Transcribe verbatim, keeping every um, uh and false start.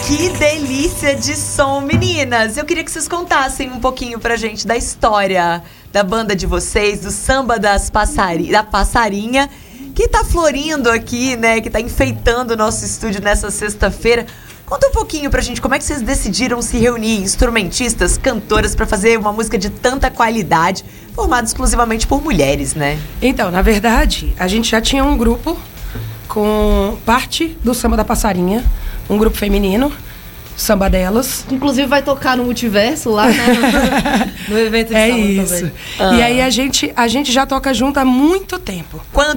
Que delícia de som, meninas! Eu queria que vocês contassem um pouquinho pra gente da história da banda de vocês, do Samba das Passari... da Passarinha, que tá florindo aqui, né? Que tá enfeitando o nosso estúdio nessa sexta-feira. Conta um pouquinho pra gente como é que vocês decidiram se reunir, instrumentistas, cantoras, pra fazer uma música de tanta qualidade, formada exclusivamente por mulheres, né? Então, na verdade, a gente já tinha um grupo com parte do Samba da Passarinha, um grupo feminino, Samba Delas. Inclusive vai tocar no Multiverso lá, né? No evento de é sábado isso. também. Ah. E aí a gente, a gente já toca junto há muito tempo. Quanto